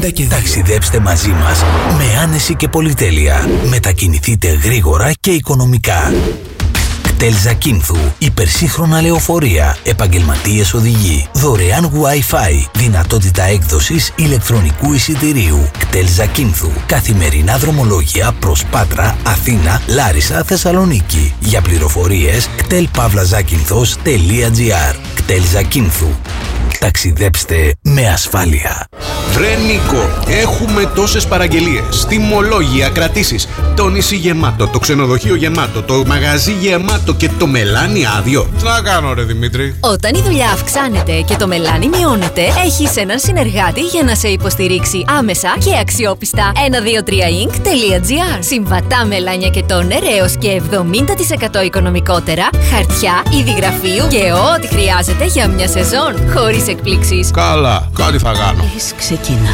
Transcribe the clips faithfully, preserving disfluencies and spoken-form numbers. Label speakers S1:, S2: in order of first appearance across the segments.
S1: ενενήντα και δύο.
S2: Ταξιδέψτε μαζί μας με άνεση και πολυτέλεια. Μετακινηθείτε γρήγορα και οικονομικά. κτέλ Ζακίνθου. Υπερσύγχρονα λεωφορεία. Επαγγελματίες οδηγοί. Δωρεάν Wi-Fi. Δυνατότητα έκδοσης ηλεκτρονικού εισιτηρίου. κτέλ Ζακίνθου. Καθημερινά δρομολόγια προς Πάτρα, Αθήνα, Λάρισα, Θεσσαλονίκη. Για πληροφορίες κτέλ παύλα ζάκυνθος τελεία τζι άρ. κτέλ Ζακίνθου. Ταξιδέψτε με ασφάλεια.
S3: Βρε Νίκο, έχουμε τόσες παραγγελίες, τιμολόγια, κρατήσεις. Το νησί γεμάτο, το ξενοδοχείο γεμάτο, το μαγαζί γεμάτο και το μελάνι άδειο. Τι να κάνω ρε Δημήτρη?
S4: Όταν η δουλειά αυξάνεται και το μελάνι μειώνεται, έχεις έναν συνεργάτη για να σε υποστηρίξει άμεσα και αξιόπιστα. ένα δύο τρία ινκ τελεία τζι άρ. Συμβατά μελάνια και τόνερ έως και εβδομήντα τοις εκατό οικονομικότερα, χαρτιά, είδη γραφείου και ό,τι χρειάζεται για μια σεζόν. Χωρίς εκπλήξεις.
S3: Καλά, κάτι θα κάνω.
S5: Λες ξεκινά.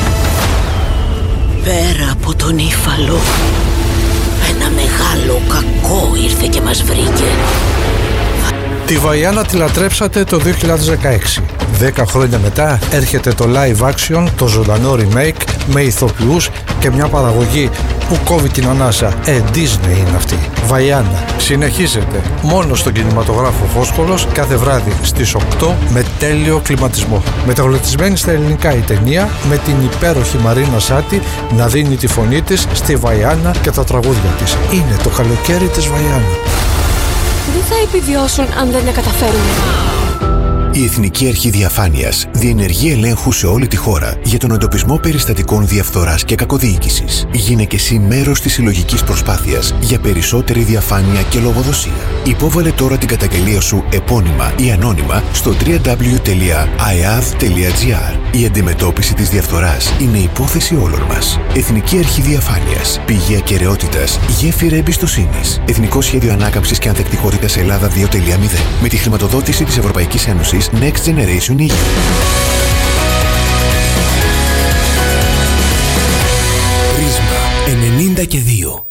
S5: Πέρα από τον Ήφαλο, ένα μεγάλο κακό ήρθε και μας βρήκε.
S6: Τη Βαϊάννα τη λατρέψατε το δύο χιλιάδες δεκαέξι. Δέκα χρόνια μετά έρχεται το live action, το ζωντανό remake με ηθοποιούς και μια παραγωγή που κόβει την ανάσα. Ε, Disney είναι αυτή. Βαϊάννα. Συνεχίζεται μόνο στον κινηματογράφο Φόσκολος κάθε βράδυ στις οκτώ με τέλειο κλιματισμό. Μεταγλωτισμένη στα ελληνικά η ταινία με την υπέροχη Μαρίνα Σάτι να δίνει τη φωνή της στη Βαϊάννα και τα τραγούδια της. Είναι το καλοκαίρι της Βαϊάννα.
S7: Δεν θα επιβιώσουν αν δεν τα καταφέρουμε.
S8: Η Εθνική Αρχή Διαφάνειας διενεργεί ελέγχου σε όλη τη χώρα για τον εντοπισμό περιστατικών διαφθοράς και κακοδιοίκησης. Γίνε και εσύ μέρος της συλλογικής προσπάθειας για περισσότερη διαφάνεια και λογοδοσία. Υπόβαλε τώρα την καταγγελία σου επώνυμα ή ανώνυμα στο double-u double-u double-u τελεία άι έι έι βι τελεία τζι άρ. Η αντιμετώπιση της διαφθοράς είναι υπόθεση όλων μας. Εθνική Αρχή Διαφάνειας. Πηγή ακεραιότητας. Γέφυρα εμπιστοσύνης. Εθνικό Σχέδιο Ανάκαμψης και Ανθεκτικότητας Ελλάδα δύο τελεία μηδέν. Με τη χρηματοδότηση της Ευρωπαϊκής Ένωσης Next Generation ι γιου.
S1: Πρίσμα ενενήντα και δύο.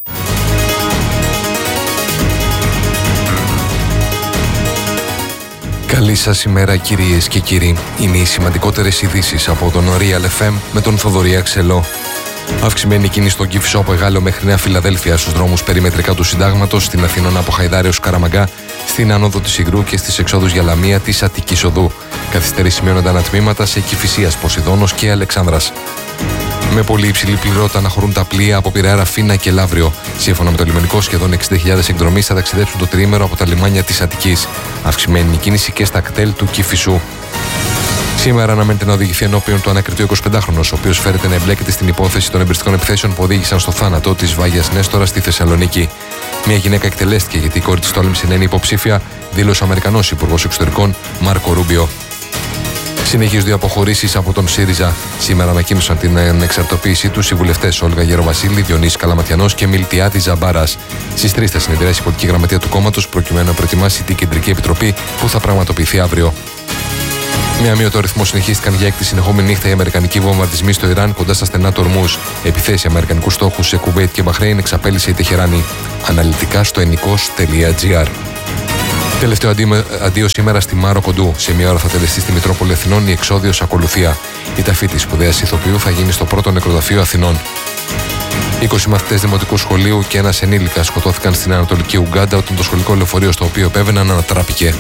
S9: Καλή σας ημέρα κυρίες και κύριοι. Είναι οι σημαντικότερες ειδήσεις από τον Real εφ εμ με τον Θοδωρή Αξελό. Αυξημένη κίνηση στον Κηφισό από Εγάλεο μέχρι Νέα Φιλαδέλφια στους δρόμους περιμετρικά του Συντάγματος, στην Αθήνα από Χαϊδάρη ως Καραμαγκά, στην άνοδο της Ιγρού και στις εξόδους για Λαμία της Αττικής Οδού. Καθυστερήσεις σημειώνονται ανατμήματα σε Κηφισίας, Ποσειδώνος και Αλεξάνδρας. Με πολύ υψηλή πληρότητα αναχωρούν τα πλοία από Πειραιά, Ραφίνα και Λαύριο. Σύμφωνα με το λιμενικό, σχεδόν εξήντα χιλιάδες εκδρομείς θα ταξιδέψουν το τριήμερο από τα λιμάνια της Αττικής. Αυξημένη κίνηση και στα κτέλ του Κηφισού. Σήμερα αναμένεται να οδηγηθεί ενώπιον του ανακριτού εικοσιπεντάχρονος, ο οποίος φέρεται να εμπλέκεται στην υπόθεση των εμπριστικών επιθέσεων που οδήγησαν στο θάνατο της Βάγιας Νέστορα στη Θεσσαλονίκη. Μια γυναίκα εκτελέστηκε γιατί η κόρη της τόλμησε να είναι υποψήφια, δήλωσε ο Αμερικανός Υπουργός Εξωτερικών Μάρκο Ρούμπιο. Συνεχίζονται οι αποχωρήσεις από τον ΣΥΡΙΖΑ. Σήμερα ανακοίνωσαν την ανεξαρτοποίησή τους οι βουλευτές Όλγα Γεροβασίλη, Διονύσης Καλαματιανός και Μιλτιάδη Ζαμπάρας. Στις τρεις θα συνεδριάσει η πολιτική γραμματεία του κόμματος προκειμένου να προετοιμάσει την κεντρική επιτροπή που θα πραγματοποιηθεί αύριο. Με αμύωτο ρυθμό συνεχίστηκαν για έκτη συνεχόμενη νύχτα οι αμερικανικοί βομβαρδισμοί στο Ιράν κοντά στα στενά του Ορμούζ. Επιθέσει αμερικανικούς στόχους σε Κουβέιτ και Μπαχρέιν εξαπέλυσε η Τεχεράνη. Αναλυτικά στο ενικός τελεία τζι άρ. Τελευταίο αντίο, αντίο σήμερα στη Μάρο Κοντού. Σε μία ώρα θα τελεστεί στη Μητρόπολη Αθηνών η εξόδιος ακολουθία. Η ταφή της σπουδαίας ηθοποιού θα γίνει στο πρώτο νεκροταφείο Αθηνών. είκοσι μαθητές δημοτικού σχολείου και ένας ενήλικας σκοτώθηκαν στην Ανατολική Ουγκάντα όταν το σχολικό λεωφορείο στο οποίο επέβαιναν ανατράπηκε.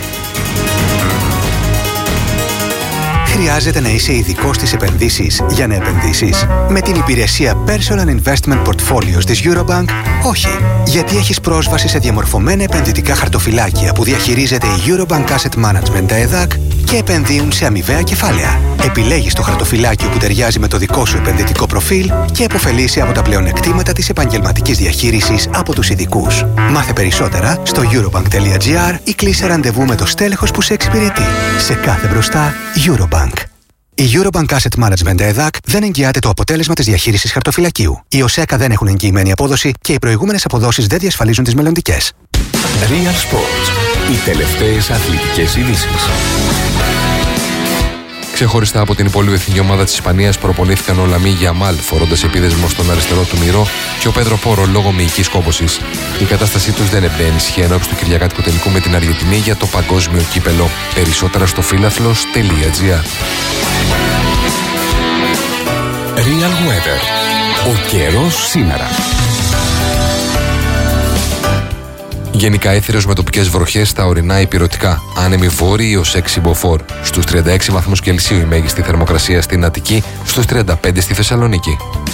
S10: Χρειάζεται να είσαι ειδικός στις επενδύσεις για να επενδύσεις? Με την υπηρεσία Personal Investment Portfolios της Eurobank, όχι. Γιατί έχεις πρόσβαση σε διαμορφωμένα επενδυτικά χαρτοφυλάκια που διαχειρίζεται η Eurobank Asset Management, τα ΕΔΑΚ, και επενδύουν σε αμοιβαία κεφάλαια. Επιλέγεις το χαρτοφυλάκιο που ταιριάζει με το δικό σου επενδυτικό προφίλ και επωφελείσαι από τα πλεονεκτήματα της επαγγελματικής διαχείρισης από τους ειδικούς. Μάθε περισσότερα στο eurobank τελεία τζι άρ ή κλείσε ραντεβού με το στέλεχος που σε εξυπηρετεί. Σε κάθε μπροστά, Eurobank. Η Eurobank Asset Management ΕΔΑΚ δεν εγγυάται το αποτέλεσμα της διαχείρισης χαρτοφυλακίου. Οι ΟΣΕΚΑ δεν έχουν εγγυημένη απόδοση και οι προηγούμενες αποδόσεις δεν διασφαλίζουν τις μελλοντικές.
S1: Real Sports. Οι τελευταίες αθλητικές ειδήσεις.
S9: Ξεχωριστά από την πολυεθνική ομάδα της Ισπανίας προπονήθηκαν ο Λαμί Γιαμάλ φορώντας επίδεσμο στον αριστερό του μυρό και ο Πέδρο Πόρο λόγω μυϊκής κόπωσης. Η κατάστασή τους δεν εμπνέει ισχύει ενόψει του κυριακάτικου τελικού με την Αργεντινή για το παγκόσμιο κύπελο. Περισσότερα στο φίλαθλος τελεία τζι άρ.
S1: Real Weather. Ο καιρός σήμερα.
S9: Γενικά έθριος με τοπικές βροχές στα ορεινά υπηρετικά. Άνεμοι βόρειοι ως έξι μποφόρ. Στους τριάντα έξι βαθμούς Κελσίου η μέγιστη θερμοκρασία στην Αττική, στους τριάντα πέντε στη Θεσσαλονίκη.